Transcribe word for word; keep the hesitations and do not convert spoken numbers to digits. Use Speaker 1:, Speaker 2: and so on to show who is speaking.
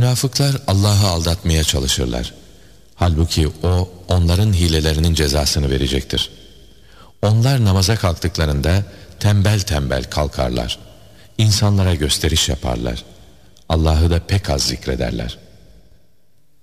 Speaker 1: Münafıklar Allah'ı aldatmaya çalışırlar. Halbuki O onların hilelerinin cezasını verecektir. Onlar namaza kalktıklarında tembel tembel kalkarlar. İnsanlara gösteriş yaparlar. Allah'ı da pek az zikrederler.